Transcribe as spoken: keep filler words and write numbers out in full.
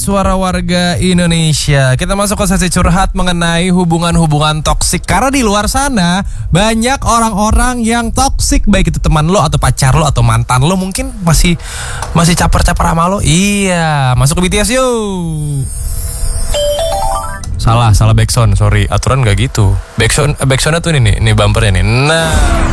Suara Warga Indonesia. Kita masuk ke sesi curhat mengenai hubungan-hubungan toksik. Karena di luar sana banyak orang-orang yang toksik, baik itu teman lo atau pacar lo atau mantan lo, mungkin masih masih caper-caper sama lo. Iya, masuk ke B T S yuk. Salah, salah backsound, sorry. Aturan gak gitu. Backsound, backsoundnya tuh ini nih, ini bumpernya nih. Nah.